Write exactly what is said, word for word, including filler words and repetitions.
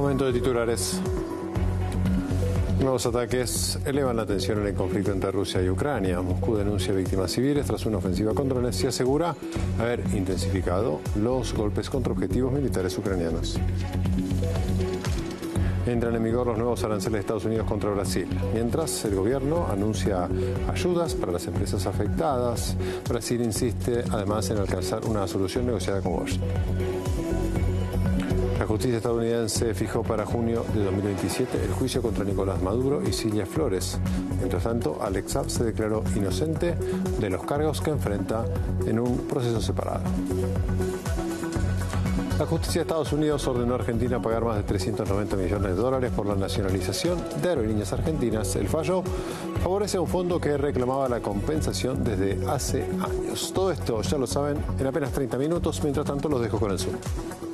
Momento de titulares. Nuevos ataques elevan la tensión en el conflicto entre Rusia y Ucrania. Moscú denuncia víctimas civiles tras una ofensiva con drones y asegura haber intensificado los golpes contra objetivos militares ucranianos. Entran en vigor los nuevos aranceles de Estados Unidos contra Brasil. Mientras, el gobierno anuncia ayudas para las empresas afectadas. Brasil insiste además en alcanzar una solución negociada con Washington. La justicia estadounidense fijó para junio de dos mil veintisiete el juicio contra Nicolás Maduro y Cilia Flores. Mientras tanto, Alex Saab se declaró inocente de los cargos que enfrenta en un proceso separado. La justicia de Estados Unidos ordenó a Argentina pagar más de trescientos noventa millones de dólares por la nacionalización de aerolíneas argentinas. El fallo favorece a un fondo que reclamaba la compensación desde hace años. Todo esto ya lo saben en apenas treinta minutos. Mientras tanto, los dejo con el Zoom.